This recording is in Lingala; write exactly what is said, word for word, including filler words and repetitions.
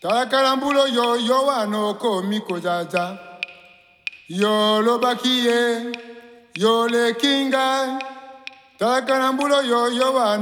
Talakarambulo yo yo wano komiko jaja. Yo lo bakie, yo le kinga. Talakarambulo yo yo wano.